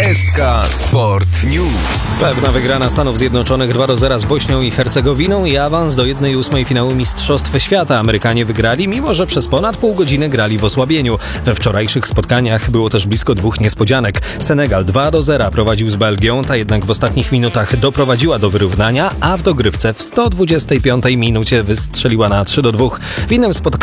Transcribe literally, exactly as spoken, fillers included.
S K Sport News. Pewna wygrana Stanów Zjednoczonych dwa do zera z Bośnią i Hercegowiną i awans do jednej ósmej finału Mistrzostw Świata. Amerykanie wygrali, mimo że przez ponad pół godziny grali w osłabieniu. We wczorajszych spotkaniach było też blisko dwóch niespodzianek. Senegal dwa do zera prowadził z Belgią, ta jednak w ostatnich minutach doprowadziła do wyrównania, a w dogrywce w sto dwudziestej piątej minucie wystrzeliła na trzy do dwóch. W innym spotkaniu